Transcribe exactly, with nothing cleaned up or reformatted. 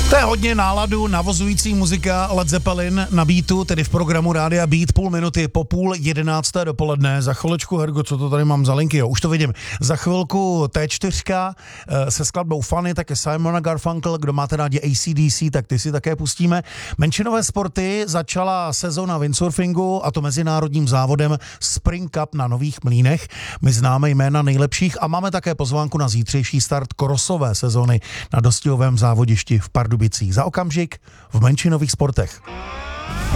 To je hodně náladu, navozující muzika Led Zeppelin na beatu, tedy v programu Rádia Beat, půl minuty po půl jedenácté dopoledne. Za chvilečku, Hergo, co to tady mám za linky, jo, už to vidím. Za chvilku té čtyři se skladbou Funny, také Simon Garfunkel, kdo máte rádi A C D C, tak ty si také pustíme. Menšinové sporty, začala sezona windsurfingu, a to mezinárodním závodem Spring Cup na Nových Mlýnech. My známe jména nejlepších a máme také pozvánku na zítřejší start krosové sezony na dostihovém závodišti v Pardubicích. Za okamžik v menšinových sportech.